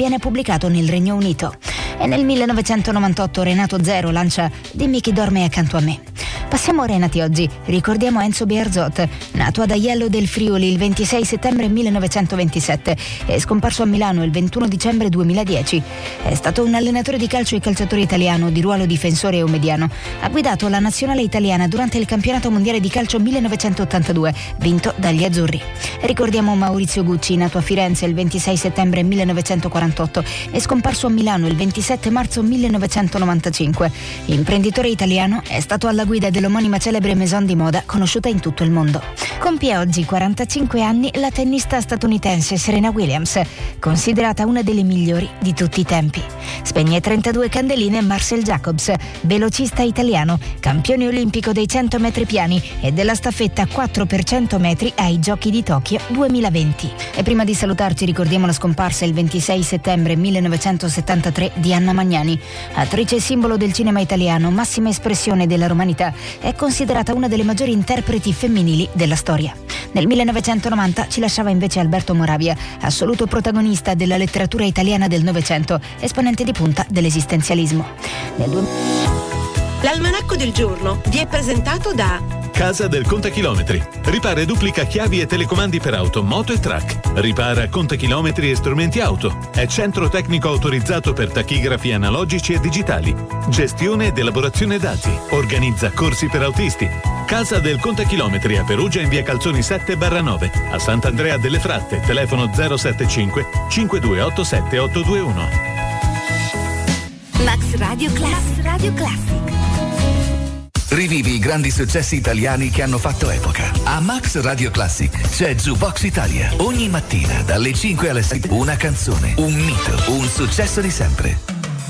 viene pubblicato nel Regno Unito. E nel 1998 Renato Zero lancia Dimmi chi dorme accanto a me. Passiamo ora ai nati oggi. Ricordiamo Enzo Bearzot, nato ad Aiello del Friuli il 26 settembre 1927 e scomparso a Milano il 21 dicembre 2010. È stato un allenatore di calcio e calciatore italiano di ruolo difensore o mediano. Ha guidato la nazionale italiana durante il campionato mondiale di calcio 1982, vinto dagli azzurri. Ricordiamo Maurizio Gucci, nato a Firenze il 26 settembre 1948 e scomparso a Milano il 27 marzo 1995. Imprenditore italiano, è stato alla guida dell'omonima celebre maison di moda conosciuta in tutto il mondo. Compie oggi 45 anni la tennista statunitense Serena Williams, considerata una delle migliori di tutti i tempi. Spegne 32 candeline Marcel Jacobs, velocista italiano, campione olimpico dei 100 metri piani e della staffetta 4x100 metri ai Giochi di Tokyo 2020. E prima di salutarci ricordiamo la scomparsa il 26 settembre 1973 di Anna Magnani, attrice e simbolo del cinema italiano, massima espressione della romanità. È considerata una delle maggiori interpreti femminili della storia. Nel 1990 ci lasciava invece Alberto Moravia, assoluto protagonista della letteratura italiana del Novecento, esponente di punta dell'esistenzialismo. L'almanacco del giorno vi è presentato da Casa del Contachilometri. Ripara e duplica chiavi e telecomandi per auto, moto e track. Ripara contachilometri e strumenti auto. È centro tecnico autorizzato per tachigrafi analogici e digitali. Gestione ed elaborazione dati. Organizza corsi per autisti. Casa del Contachilometri a Perugia in via Calzoni 7/9. A Sant'Andrea delle Fratte, telefono 075 5287 821. Max Radio Classic. Radio Classic. Rivivi i grandi successi italiani che hanno fatto epoca. A Max Radio Classic c'è Jukebox Italia. Ogni mattina dalle 5 alle 6 una canzone, un mito, un successo di sempre.